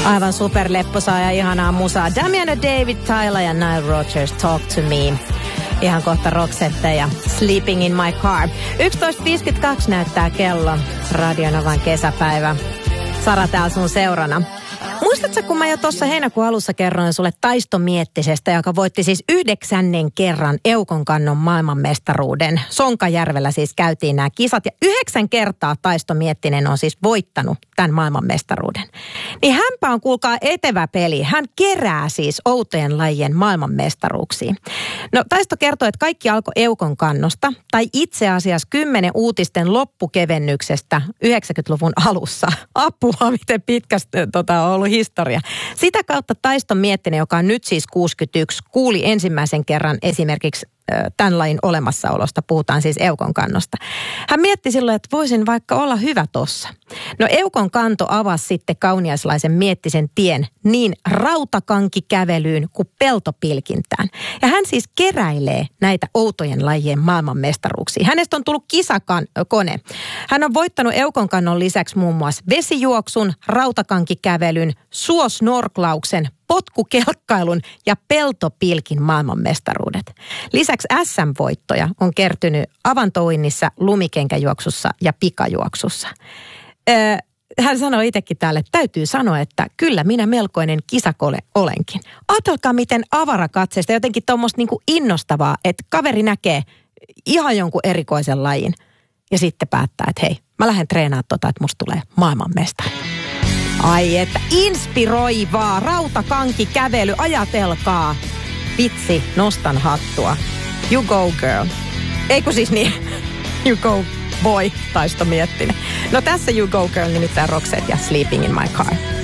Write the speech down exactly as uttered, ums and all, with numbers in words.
Aivan superlepposaa ja ihanaa musaa. Damian David, Tyler ja Nile Rodgers, Talk to Me. Ihan kohta Roxette ja Sleeping in my car. yksitoista viisikymmentäkaksi näyttää kello. Radionovan kesäpäivä. Sara täällä sun seurana. Muistatko, kun mä jo tuossa heinäkuun alussa kerroin sulle Taisto Miettisestä, joka voitti siis yhdeksännen kerran Eukon kannon maailmanmestaruuden. Sonkajärvellä siis käytiin nämä kisat ja yhdeksän kertaa Taisto Miettinen on siis voittanut tämän maailmanmestaruuden. Niin hänpä on, kuulkaa, etevä peli. Hän kerää siis outojen lajien maailmanmestaruuksiin. No Taisto kertoo, että kaikki alkoi Eukon kannosta tai itse asiassa kymmenen uutisten loppukevennyksestä yhdeksänkymmentäluvun alussa. Apua, miten pitkästä tota, on ollut historia. Sitä kautta Taisto Miettinen, joka on nyt siis kuusikymmentäyksi, kuuli ensimmäisen kerran esimerkiksi tämän lajin olemassaolosta, puhutaan siis Eukon kannosta. Hän mietti silloin, että voisin vaikka olla hyvä tossa. No Eukon kanto avasi sitten kauniaislaisen Miettisen tien niin rautakankikävelyyn kuin peltopilkintään. Ja hän siis keräilee näitä outojen lajien maailmanmestaruuksia. Hänestä on tullut kisakone. Hän on voittanut Eukon kannon lisäksi muun muassa vesijuoksun, rautakankikävelyn, suosnorklauksen, potkukelkkailun ja peltopilkin maailmanmestaruudet. Lisäksi äs äm-voittoja on kertynyt avantouinnissa, lumikenkäjuoksussa ja pikajuoksussa. Öö, hän sanoi itsekin täällä, että täytyy sanoa, että kyllä minä melkoinen kisakole olenkin. Ajatelkaa, miten avarakatseista jotenkin tuommoista niinku innostavaa, että kaveri näkee ihan jonkun erikoisen lajin ja sitten päättää, että hei, mä lähden treenaamaan tota, että musta tulee maailmanmestari. Ai että inspiroivaa, rautakanki kävely, ajatelkaa. Vitsi, nostan hattua. You go girl. Eikö siis niin? You go boy, Taisto Miettinen. No tässä You go girl nimittäin Roxette ja Sleeping in my car.